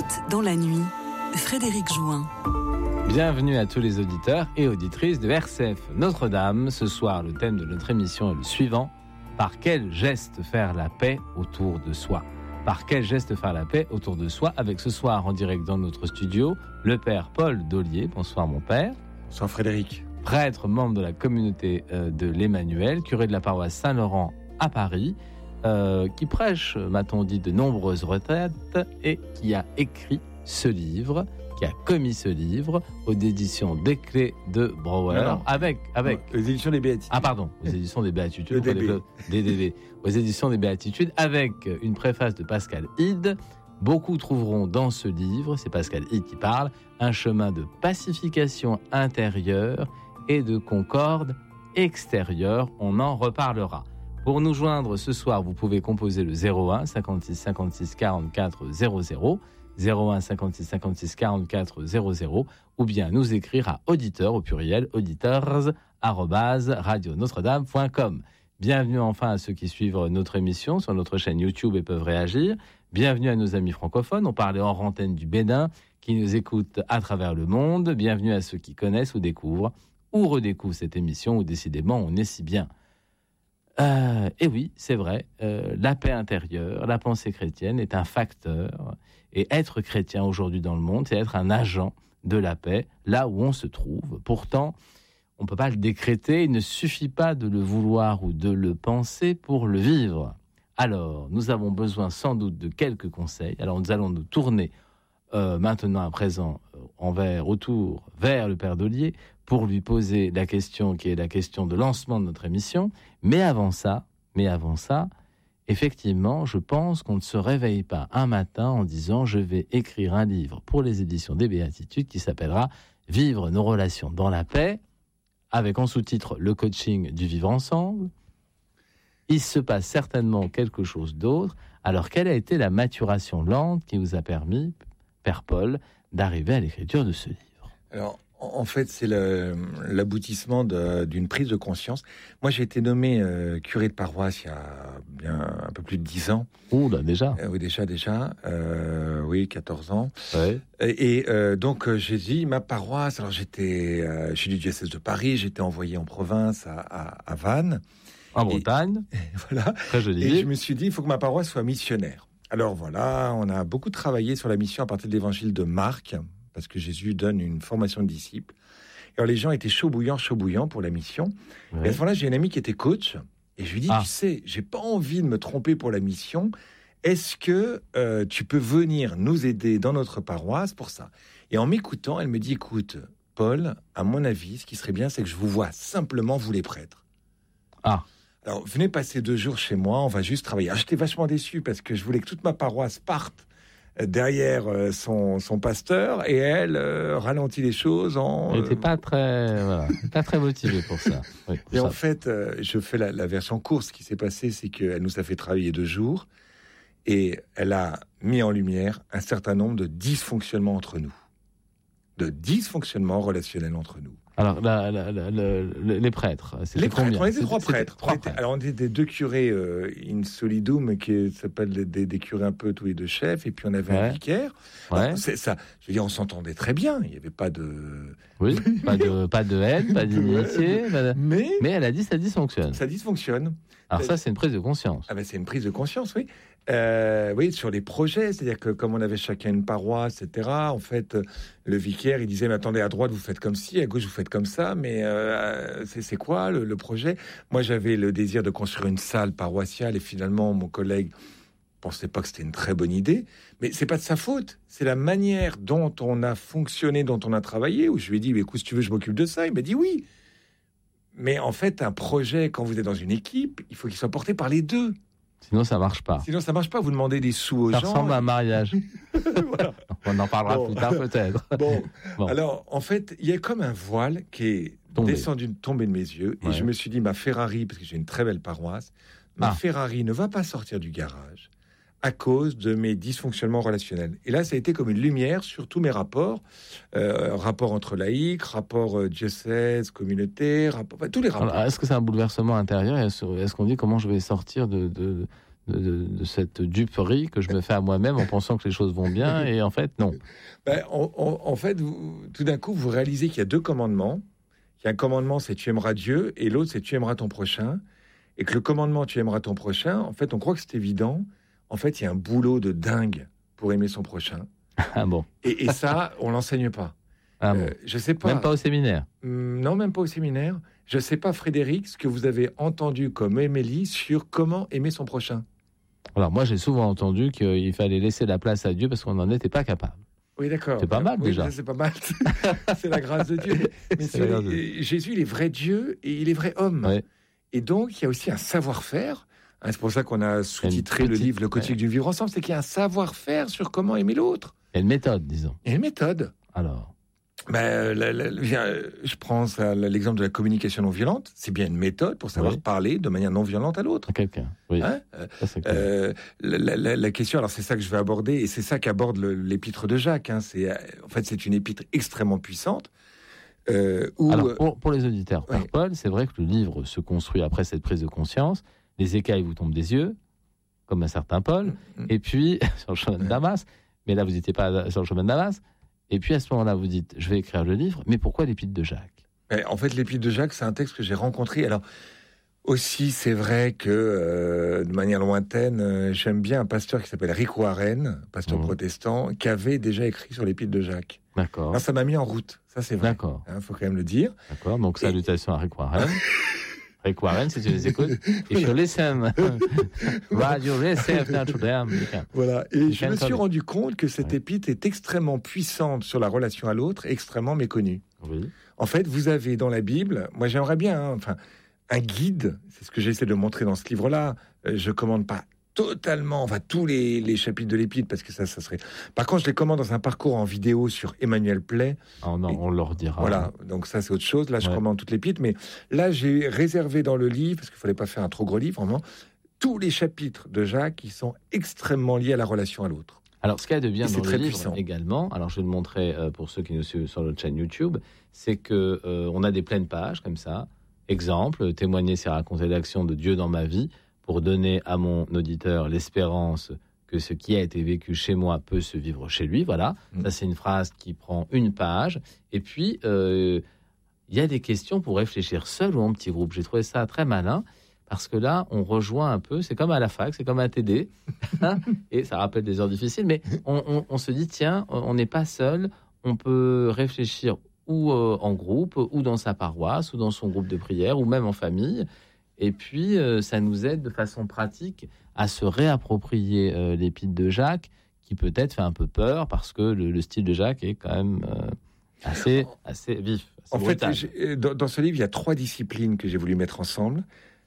Écoute dans la nuit, Frédéric Jouin. Bienvenue à tous les auditeurs et auditrices de RCF Notre-Dame. Ce soir, le thème de notre émission est le suivant. Par quel geste faire la paix autour de soi ? Par quel geste faire la paix autour de soi ? Avec ce soir en direct dans notre studio, le père Paul Dollier. Bonsoir mon père. Bonsoir Frédéric. Prêtre, membre de la communauté de l'Emmanuel, curé de la paroisse Saint-Laurent à Paris, qui prêche, m'a-t-on dit, de nombreuses retraites et qui a écrit ce livre, qui a commis ce livre aux éditions des Clés de Brouwer, avec les éditions des Béatitudes. Ah pardon, aux éditions des Béatitudes, DDB. Aux éditions des Béatitudes, avec une préface de Pascal Hide. Beaucoup trouveront dans ce livre, c'est Pascal Hide qui parle, un chemin de pacification intérieure et de concorde extérieure. On en reparlera. Pour nous joindre ce soir, vous pouvez composer le 01 56 56 44 00, 01 56 56 44 00, ou bien nous écrire à auditeurs au pluriel auditeurs@radionotre-dame.com. Bienvenue enfin à ceux qui suivent notre émission sur notre chaîne YouTube et peuvent réagir. Bienvenue à nos amis francophones. On parlait hors antenne du Bénin qui nous écoutent à travers le monde. Bienvenue à ceux qui connaissent ou découvrent ou redécouvrent cette émission où décidément on est si bien. Et oui, c'est vrai, la paix intérieure, la pensée chrétienne est un facteur. Et être chrétien aujourd'hui dans le monde, c'est être un agent de la paix là où on se trouve. Pourtant, on ne peut pas le décréter, il ne suffit pas de le vouloir ou de le penser pour le vivre. Alors, nous avons besoin sans doute de quelques conseils. Alors, nous allons nous tourner maintenant à présent autour vers le Père Dollier pour lui poser la question qui est la question de lancement de notre émission. Mais avant ça, effectivement, je pense qu'on ne se réveille pas un matin en disant « Je vais écrire un livre pour les éditions des Béatitudes qui s'appellera « Vivre nos relations dans la paix » avec en sous-titre « Le coaching du vivre ensemble ». Il se passe certainement quelque chose d'autre. Alors, quelle a été la maturation lente qui vous a permis, Père Paul, d'arriver à l'écriture de ce livre ? Alors, en fait, c'est l'aboutissement d'une prise de conscience. Moi, j'ai été nommé curé de paroisse il y a bien un peu plus de 10 ans. Ouh là, déjà. Oui, déjà. 14 ans. Ouais. Et donc, j'ai dit, ma paroisse, alors je suis du diocèse de Paris, j'étais envoyé en province à Vannes. En Bretagne. Et voilà. Très joli. Et je me suis dit, il faut que ma paroisse soit missionnaire. Alors voilà, on a beaucoup travaillé sur la mission à partir de l'évangile de Marc, parce que Jésus donne une formation de disciples. Alors les gens étaient chaud bouillant pour la mission. Ouais. Et à ce moment-là, j'ai un ami qui était coach, et je lui dis, tu sais, j'ai pas envie de me tromper pour la mission. Est-ce que tu peux venir nous aider dans notre paroisse pour ça ? Et en m'écoutant, elle me dit, écoute, Paul, à mon avis, ce qui serait bien, c'est que je vous vois simplement, vous les prêtres. Alors, venez passer 2 jours chez moi, on va juste travailler. Alors, j'étais vachement déçu parce que je voulais que toute ma paroisse parte derrière son pasteur et elle ralentit les choses en... Elle n'était pas très motivée pour ça. Oui, pour et ça. En fait, je fais la version courte. Ce qui s'est passé, c'est qu'elle nous a fait travailler 2 jours et elle a mis en lumière un certain nombre de dysfonctionnements entre nous. De dysfonctionnements relationnels entre nous. Alors, les prêtres, c'était les prêtres, combien ? on était 3 prêtres. Alors, on était 2 curés in solidum, qui s'appellent des curés un peu tous les 2 chefs, et puis on avait un vicaire. Ouais. Alors, c'est ça. Je veux dire, on s'entendait très bien. Il n'y avait pas de... Oui, pas de haine, pas d'inimitié. Mais elle a dit ça dysfonctionne. Ça dysfonctionne. Alors ça, c'est une prise de conscience. C'est une prise de conscience, oui. Oui, sur les projets, c'est-à-dire que comme on avait chacun une paroisse, etc., en fait, le vicaire, il disait, mais attendez, à droite, vous faites comme ci, à gauche, vous faites comme ça, mais c'est quoi le projet ? Moi, j'avais le désir de construire une salle paroissiale, et finalement, mon collègue pensait pas que c'était une très bonne idée, mais c'est pas de sa faute, c'est la manière dont on a fonctionné, dont on a travaillé, où je lui ai dit, mais écoute, si tu veux, je m'occupe de ça. Il m'a dit oui. Mais en fait, un projet, quand vous êtes dans une équipe, il faut qu'il soit porté par les 2. Sinon, ça marche pas. Vous demandez des sous aux gens. Ça ressemble à un mariage. Voilà. On en parlera plus tard, peut-être. Bon. Alors, en fait, il y a comme un voile qui est tombé de mes yeux. Et je me suis dit, ma Ferrari, parce que j'ai une très belle paroisse, ma Ferrari ne va pas sortir du garage à cause de mes dysfonctionnements relationnels. Et là, ça a été comme une lumière sur tous mes rapports. Rapports entre laïcs, rapports diocèse, communauté, tous les rapports. Alors, est-ce que c'est un bouleversement intérieur ? Est-ce qu'on dit comment je vais sortir de de cette duperie que je me fais à moi-même en pensant que les choses vont bien, et en fait, non. En fait, tout d'un coup, vous réalisez qu'il y a 2 commandements. Il y a un commandement, c'est tu aimeras Dieu, et l'autre, c'est tu aimeras ton prochain. Et que le commandement, tu aimeras ton prochain, en fait, on croit que c'est évident. En fait, il y a un boulot de dingue pour aimer son prochain. Ah bon. Et ça, on l'enseigne pas. Ah bon. Je sais pas. Même pas au séminaire. Non, même pas au séminaire. Je sais pas, Frédéric, ce que vous avez entendu comme Émilie sur comment aimer son prochain. Alors moi, j'ai souvent entendu qu'il fallait laisser la place à Dieu parce qu'on n'en était pas capable. Oui, d'accord. C'est pas mal, déjà. C'est pas mal. C'est la grâce de Dieu. Mais Jésus, il est vrai Dieu et il est vrai homme. Ouais. Et donc, il y a aussi un savoir-faire. C'est pour ça qu'on a sous-titré le livre « Le coaching du vivre ensemble », c'est qu'il y a un savoir-faire sur comment aimer l'autre. Et une méthode, disons. Et une méthode. Alors je prends l'exemple de la communication non violente. C'est bien une méthode pour savoir parler de manière non violente à l'autre. À quelqu'un, oui. La question, alors c'est ça que je vais aborder, et c'est ça qu'aborde l'épître de Jacques. En fait, c'est une épître extrêmement puissante. Alors, pour les auditeurs, Père Paul, c'est vrai que le livre se construit après cette prise de conscience. Les écailles vous tombent des yeux, comme un certain Paul, et puis sur le chemin de Damas. Mais là, vous n'étiez pas sur le chemin de Damas. Et puis à ce moment-là, vous dites, je vais écrire le livre, mais pourquoi l'épître de Jacques ? En fait, l'épître de Jacques, c'est un texte que j'ai rencontré. Alors, aussi, c'est vrai que, de manière lointaine, j'aime bien un pasteur qui s'appelle Rick Warren, pasteur protestant, qui avait déjà écrit sur l'épître de Jacques. D'accord. Alors, ça m'a mis en route, ça c'est vrai. D'accord. Faut quand même le dire. D'accord, donc salutations à Rick Warren. Rick Warren, si tu les écoutes. If you listen, radio receive Notre Dame. Voilà, et je me suis rendu compte que cette épître est extrêmement puissante sur la relation à l'autre, extrêmement méconnue. Oui. En fait, vous avez dans la Bible, moi j'aimerais bien, un guide, c'est ce que j'essaie de montrer dans ce livre-là. Je commande pas totalement, tous les chapitres de l'épître, parce que ça serait... Par contre, je les commande dans un parcours en vidéo sur Emmanuel Play. Oh non, on leur dira. Voilà, donc ça c'est autre chose. Là, je commande toute l'épître, mais là, j'ai réservé dans le livre, parce qu'il fallait pas faire un trop gros livre, vraiment, tous les chapitres de Jacques qui sont extrêmement liés à la relation à l'autre. Alors, ce qu'il y a de bien dans le livre puissant. Également, alors je vais le montrer pour ceux qui nous suivent sur notre chaîne YouTube, c'est que on a des pleines pages comme ça. Exemple, témoigner, c'est raconter l'action de Dieu dans ma vie, pour donner à mon auditeur l'espérance que ce qui a été vécu chez moi peut se vivre chez lui. Voilà, ça c'est une phrase qui prend une page. Et puis, il y a des questions pour réfléchir seul ou en petit groupe. J'ai trouvé ça très malin, parce que là, on rejoint un peu, c'est comme à la fac, c'est comme un TD, et ça rappelle des heures difficiles, mais on se dit, tiens, on n'est pas seul, on peut réfléchir ou en groupe, ou dans sa paroisse, ou dans son groupe de prière, ou même en famille. Et puis, ça nous aide de façon pratique à se réapproprier l'épître de Jacques, qui peut-être fait un peu peur, parce que le style de Jacques est quand même assez vif. Assez brutal. Fait, dans ce livre, il y a 3 disciplines que j'ai voulu mettre ensemble,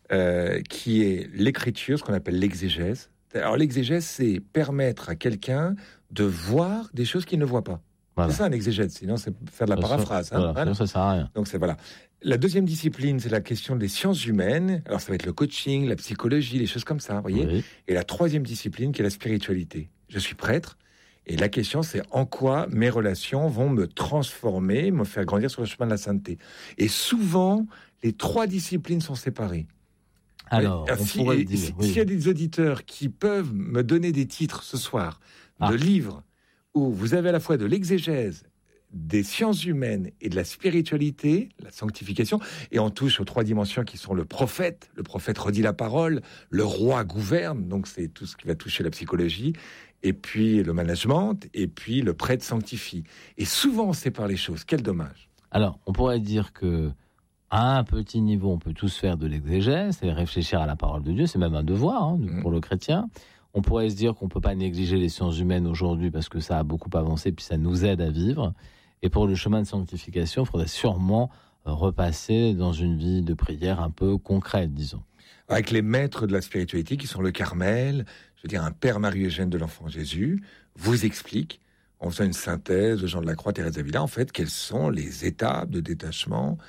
qui est l'écriture, ce qu'on appelle l'exégèse. Alors, l'exégèse, c'est permettre à quelqu'un de voir des choses qu'il ne voit pas. Voilà. C'est ça un exégèse, sinon c'est faire de la paraphrase. Voilà. Ça sert à rien. Donc c'est voilà. La deuxième discipline, c'est la question des sciences humaines. Alors ça va être le coaching, la psychologie, les choses comme ça, vous voyez. Oui. Et la troisième discipline, qui est la spiritualité. Je suis prêtre, et la question c'est en quoi mes relations vont me transformer, me faire grandir sur le chemin de la sainteté. Et souvent, les 3 disciplines sont séparées. Alors, s'il y a des auditeurs qui peuvent me donner des titres ce soir de livres où vous avez à la fois de l'exégèse, des sciences humaines et de la spiritualité, la sanctification, et on touche aux 3 dimensions qui sont le prophète redit la parole, le roi gouverne, donc c'est tout ce qui va toucher la psychologie, et puis le management, et puis le prêtre sanctifie. Et souvent on sépare les choses, quel dommage. Alors, on pourrait dire que à un petit niveau, on peut tous faire de l'exégèse et réfléchir à la parole de Dieu, c'est même un devoir pour le chrétien. On pourrait se dire qu'on ne peut pas négliger les sciences humaines aujourd'hui parce que ça a beaucoup avancé, puis ça nous aide à vivre. Et pour le chemin de sanctification, il faudrait sûrement repasser dans une vie de prière un peu concrète, disons. Avec les maîtres de la spiritualité qui sont le Carmel, je veux dire un père Marie-Eugène de l'Enfant Jésus, vous explique, en faisant une synthèse de Jean de la Croix, Thérèse d'Avila, en fait, quelles sont les étapes de détachement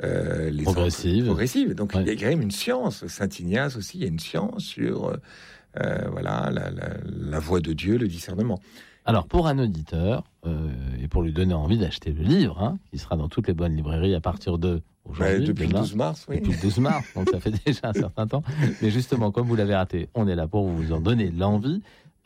progressives. Donc il y a quand même une science. Saint Ignace aussi, il y a une science sur... la voix de Dieu, le discernement. Alors, pour un auditeur, et pour lui donner envie d'acheter le livre, qui sera dans toutes les bonnes librairies à partir de aujourd'hui, depuis demain, le 12 mars, oui. Depuis le 12 mars, donc ça fait déjà un certain temps. Mais justement, comme vous l'avez raté, on est là pour vous en donner l'envie.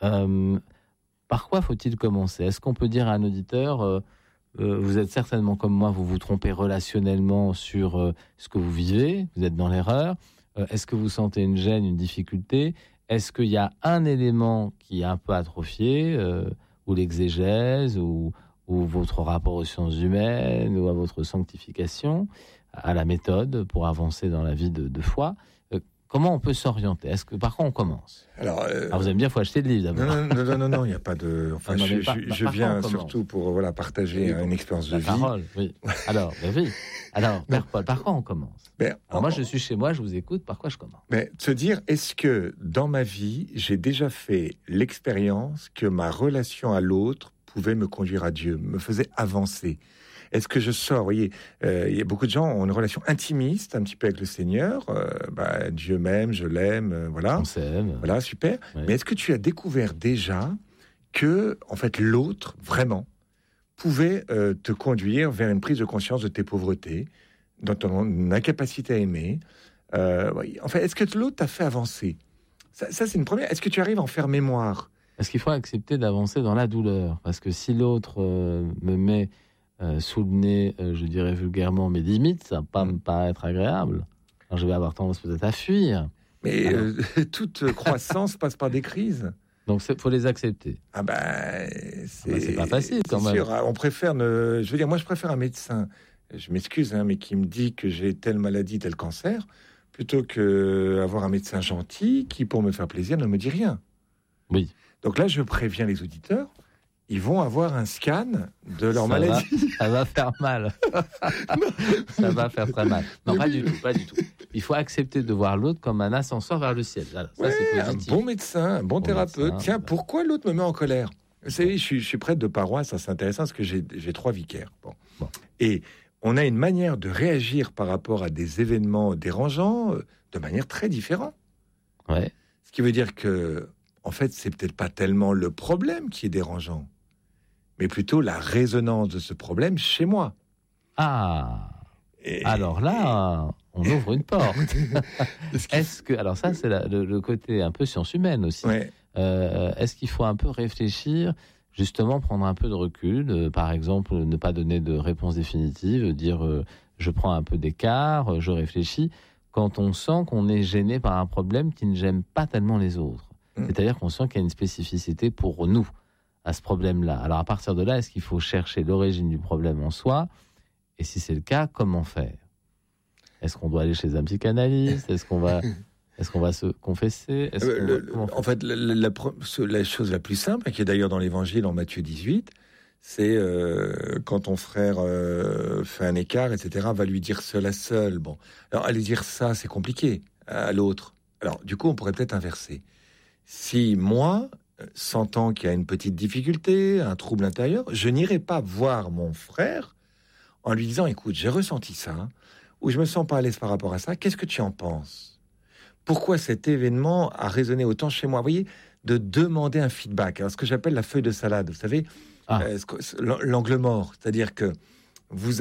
Par quoi faut-il commencer ? Est-ce qu'on peut dire à un auditeur, vous êtes certainement comme moi, vous vous trompez relationnellement sur ce que vous vivez, vous êtes dans l'erreur. Est-ce que vous sentez une gêne, une difficulté ? Est-ce qu'il y a un élément qui est un peu atrophié, ou l'exégèse, ou votre rapport aux sciences humaines, ou à votre sanctification, à la méthode pour avancer dans la vie de foi ? Comment on peut s'orienter ? Par quoi on commence ? Alors, vous aimez bien, il faut acheter le livre d'abord. Non, il n'y a pas de... Enfin, je viens surtout pour partager une expérience de vie. Parole, oui. Alors, oui. Alors, Père Paul, par quoi on commence ? Moi, je suis chez moi, je vous écoute, par quoi je commence ? Se dire, est-ce que dans ma vie, j'ai déjà fait l'expérience que ma relation à l'autre pouvait me conduire à Dieu, me faisait avancer ? Est-ce que je sors ? Vous voyez, il y a beaucoup de gens qui ont une relation intimiste un petit peu avec le Seigneur. Dieu m'aime, je l'aime, voilà. On s'aime. Voilà, super. Ouais. Mais est-ce que tu as découvert déjà que, en fait, l'autre, vraiment, pouvait te conduire vers une prise de conscience de tes pauvretés, de ton incapacité à aimer ? En fait, est-ce que l'autre t'a fait avancer ? Ça, c'est une première. Est-ce que tu arrives à en faire mémoire ? Est-ce qu'il faut accepter d'avancer dans la douleur ? Parce que si l'autre me met sous le nez, je dirais vulgairement, mes limites, ça va pas me paraître agréable. Alors, je vais avoir tendance peut-être à fuir. Mais toute croissance passe par des crises. Donc, il faut les accepter. C'est pas facile quand même. Sûr, on préfère je veux dire, moi, je préfère un médecin, je m'excuse, mais qui me dit que j'ai telle maladie, tel cancer, plutôt qu'avoir un médecin gentil qui, pour me faire plaisir, ne me dit rien. Oui. Donc là, je préviens les auditeurs, ils vont avoir un scan de leur maladie. Ça va faire mal. Ça va faire très mal. Non, pas du tout. Il faut accepter de voir l'autre comme un ascenseur vers le ciel. Voilà, ça, c'est positif. Un bon médecin, un bon thérapeute. Tiens, pourquoi l'autre me met en colère ? Vous savez, je suis prêtre de paroisse, ça c'est intéressant parce que j'ai 3 vicaires. Bon. Et on a une manière de réagir par rapport à des événements dérangeants de manière très différente. Ouais. Ce qui veut dire que, en fait, c'est peut-être pas tellement le problème qui est dérangeant, mais plutôt la résonance de ce problème chez moi. Alors là, on ouvre une porte. Alors ça, c'est le côté un peu science humaine aussi. Ouais. Est-ce qu'il faut un peu réfléchir, justement prendre un peu de recul, par exemple, ne pas donner de réponse définitive, dire je prends un peu d'écart, je réfléchis, quand on sent qu'on est gêné par un problème qui ne gêne pas tellement les autres. C'est-à-dire qu'on sent qu'il y a une spécificité pour nous à ce problème-là. Alors à partir de là, est-ce qu'il faut chercher l'origine du problème en soi ? Et si c'est le cas, comment faire ? Est-ce qu'on doit aller chez un psychanalyste ? Est-ce qu'on va se confesser ? En fait, la chose la plus simple, qui est d'ailleurs dans l'Évangile en Matthieu 18, c'est quand ton frère fait un écart, etc., va lui dire seul à seul. Bon, alors aller dire ça, c'est compliqué à l'autre. Alors du coup, on pourrait peut-être inverser. Si moi, sentant qu'il y a une petite difficulté, un trouble intérieur, je n'irai pas voir mon frère en lui disant, écoute, j'ai ressenti ça, ou je me sens pas à l'aise par rapport à ça, qu'est-ce que tu en penses ? Pourquoi cet événement a résonné autant chez moi ? Vous voyez, de demander un feedback. Alors, ce que j'appelle la feuille de salade, vous savez, l'angle mort, c'est-à-dire que vous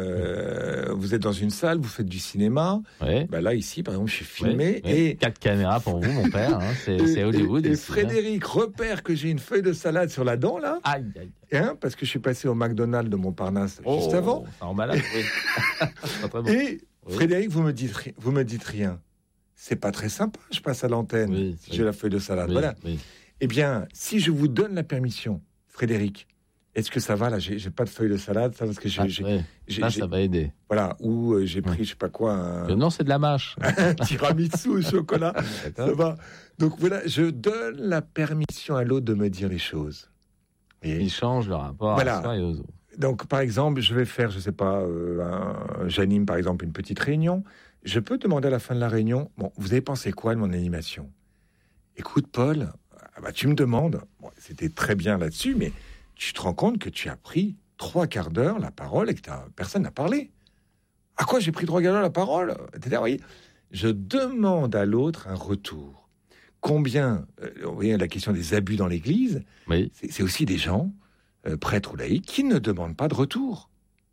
êtes dans une salle, vous faites du cinéma. Ouais. Là, ici, par exemple, je suis filmé. Et 4 caméras pour vous, mon père. C'est Hollywood. Et Frédéric repère que j'ai une feuille de salade sur la dent, là. Aïe. Parce que je suis passé au McDonald's de Montparnasse juste avant. Ça en balade, oui. Pas très bon. Et Frédéric, vous me dites rien. C'est pas très sympa, je passe à l'antenne. Si j'ai la feuille de salade. Voilà. Oui. Eh bien, si je vous donne la permission, Frédéric, est-ce que ça va là ? J'ai pas de feuille de salade, ça parce que ça va aider. Voilà, ou j'ai pris je sais pas quoi. Non, c'est de la mâche. Un tiramisu au chocolat. Ça va. Donc voilà, je donne la permission à l'autre de me dire les choses. Et il change le rapport à soi et aux autres. Donc par exemple, je vais faire, je sais pas, j'anime par exemple une petite réunion. Je peux demander à la fin de la réunion, vous avez pensé quoi de mon animation ? Écoute Paul, tu me demandes, c'était très bien là-dessus, mais tu te rends compte que tu as pris 3 quarts d'heure la parole et que personne n'a parlé. À quoi j'ai pris 3 quarts d'heure la parole ? Vous voyez, je demande à l'autre un retour. combien, vous voyez, la question des abus dans l'Église, Oui. c'est aussi des gens, prêtres ou laïcs, qui ne demandent pas de retour.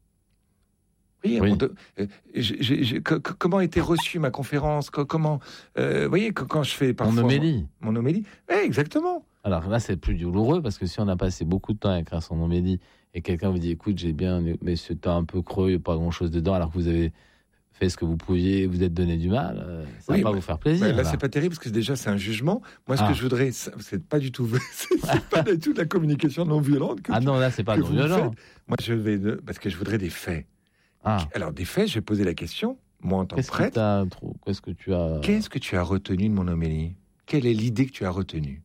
Oui. Comment a été reçue ma conférence? Comment, vous voyez, quand je fais parfois mon homélie, exactement. Alors là, c'est plus douloureux parce que si on a passé beaucoup de temps à écrire son homélie et quelqu'un vous dit, écoute, j'ai bien, mais c'était un peu creux, il n'y a pas grand-chose dedans, alors que vous avez fait ce que vous pouviez, vous êtes donné du mal, ça va pas vous faire plaisir. Là, c'est pas terrible parce que déjà, c'est un jugement. Moi, ce que je voudrais, c'est pas du tout, c'est pas du tout de la communication non violente. Non, là, c'est pas non violent. Moi, parce que je voudrais des faits. Alors, des faits, je vais poser la question, moi en tant que prêtre. Qu'est-ce que tu as retenu de mon homélie? Quelle est l'idée que tu as retenue?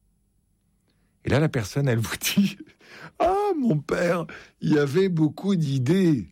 Et là, la personne, elle vous dit, mon père, il y avait beaucoup d'idées.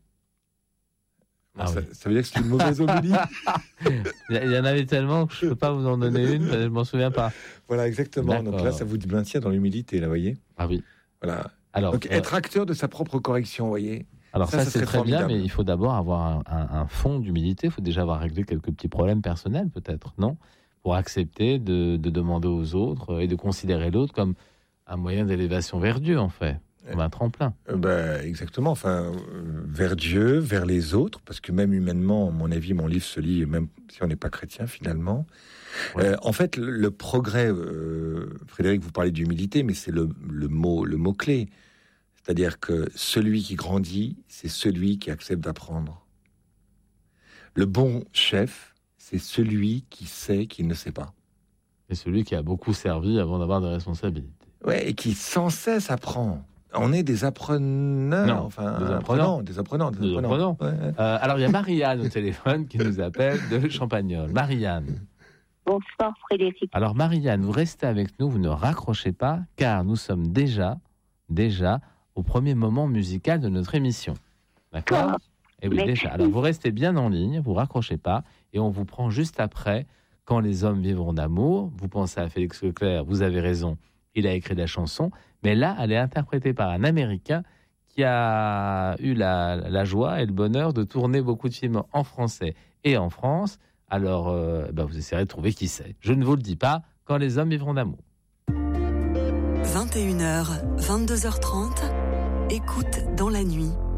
Ça veut dire que c'est une mauvaise homélie. Il y en avait tellement que je ne peux pas vous en donner une, je ne m'en souviens pas. Voilà, exactement. D'accord. Donc là, ça vous maintient dans l'humilité, là, vous voyez? Ah oui. Voilà. Alors, donc, être acteur de sa propre correction, vous voyez? Alors ça c'est très formidable. Bien, mais il faut d'abord avoir un fond d'humilité. Il faut déjà avoir réglé quelques petits problèmes personnels, peut-être, non? Pour accepter de demander aux autres et de considérer l'autre comme un moyen d'élévation vers Dieu, en fait, comme un tremplin. Exactement, vers Dieu, vers les autres, parce que même humainement, à mon avis, mon livre se lit, même si on n'est pas chrétien, finalement. Ouais. En fait, le progrès, Frédéric, vous parlez d'humilité, mais c'est le mot-clé. C'est-à-dire que celui qui grandit, c'est celui qui accepte d'apprendre. Le bon chef, c'est celui qui sait qu'il ne sait pas. C'est celui qui a beaucoup servi avant d'avoir des responsabilités. Ouais, et qui sans cesse apprend. On est des appreneurs, des apprenants. Ouais. Alors il y a Marie-Anne au téléphone qui nous appelle de Champagnole. Marie-Anne. Bonsoir Frédéric. Alors Marie-Anne, vous restez avec nous, vous ne raccrochez pas, car nous sommes déjà au premier moment musical de notre émission. D'accord ? Et oui, déjà. Alors, vous restez bien en ligne, vous raccrochez pas, et on vous prend juste après, Quand les hommes vivront d'amour. Vous pensez à Félix Leclerc, vous avez raison, il a écrit la chanson, mais là, elle est interprétée par un Américain qui a eu la joie et le bonheur de tourner beaucoup de films en français et en France. Alors, vous essayerez de trouver qui c'est. Je ne vous le dis pas, Quand les hommes vivront d'amour. 21h, 22h30, écoute dans la nuit.